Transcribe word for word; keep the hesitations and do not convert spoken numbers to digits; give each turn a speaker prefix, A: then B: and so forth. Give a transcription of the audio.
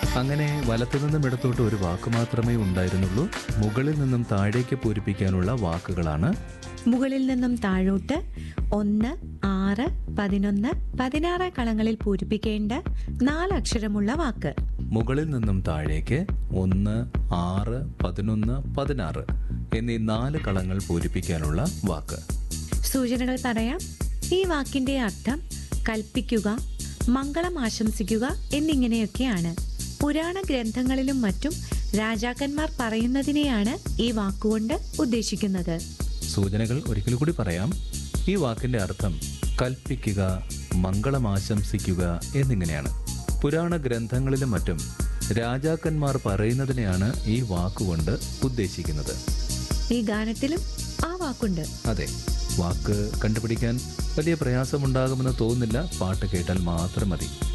A: അങ്ങനെ വലത്തുനിന്നും ഇടത്തോട്ട് ഒരു വാക്ക് മാത്രമേ ഉണ്ടായിരുന്നുള്ളൂ. മുകളിൽ നിന്നും താഴേക്ക് പൂരിപ്പിക്കാനുള്ള വാക്കുകളാണ്.
B: മുകളിൽ നിന്നും താഴോട്ട് ഒന്ന്, ആറ്, പതിനൊന്ന്, പതിനാറ് കളങ്ങളിൽ പൂരിപ്പിക്കേണ്ട നാലക്ഷരമുള്ള വാക്ക്.
A: മുകളിൽ നിന്നും താഴേക്ക് ഒന്ന്, ആറ്, പതിനൊന്ന്, പതിനാറ് എന്നീ നാല് കളങ്ങൾ പൂരിപ്പിക്കാനുള്ള വാക്ക്.
B: സൂചനകൾ പറയാം. ഈ വാക്കിന്റെ അർത്ഥം കൽപ്പിക്കുക, മംഗളം ആശംസിക്കുക എന്നിങ്ങനെയൊക്കെയാണ്. പുരാണ ഗ്രന്ഥങ്ങളിലും മറ്റും രാജാക്കന്മാർ പറയുന്നതിനെയാണ് ഈ വാക്കുകൊണ്ട് ഉദ്ദേശിക്കുന്നത്.
A: സൂചനകൾ ഒരിക്കൽ കൂടി പറയാം. ഈ വാക്കിന്റെ അർത്ഥം കൽപ്പിക്കുക, മംഗളം ആശംസിക്കുക എന്നിങ്ങനെയാണ്. പുരാണ ഗ്രന്ഥങ്ങളിലും മറ്റും രാജാക്കന്മാർ പറയുന്നതിനെയാണ് ഈ വാക്കുകൊണ്ട് ഉദ്ദേശിക്കുന്നത്.
B: ഈ ഗാനത്തിലും ആ വാക്കുണ്ട്.
A: അതെ, വാക്ക് കണ്ടുപിടിക്കാൻ വലിയ പ്രയാസമുണ്ടാകുമെന്ന് തോന്നുന്നില്ല. പാട്ട് കേട്ടാൽ മാത്രം മതി.